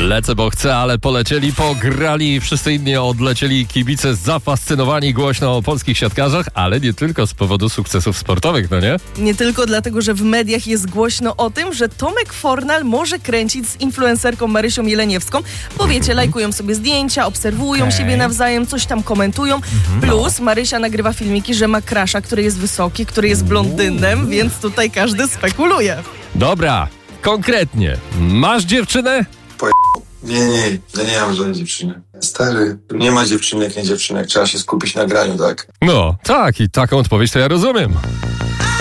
Lecę, bo chcę, ale polecieli, pograli, wszyscy inni odlecieli, kibice zafascynowani głośno o polskich siatkarzach, ale nie tylko z powodu sukcesów sportowych, no nie? Nie tylko dlatego, że w mediach jest głośno o tym, że Tomek Fornal może kręcić z influencerką Marysią Jeleniewską, bo wiecie, lajkują sobie zdjęcia, obserwują siebie nawzajem, coś tam komentują, plus Marysia nagrywa filmiki, że ma crusha, który jest wysoki, który jest blondynem, więc tutaj każdy spekuluje. Dobra, konkretnie, masz dziewczynę? Nie, ja nie mam żadnej dziewczyny. Stary, nie ma dziewczynek, nie dziewczynek, trzeba się skupić na graniu, tak? No, tak i taką odpowiedź to ja rozumiem.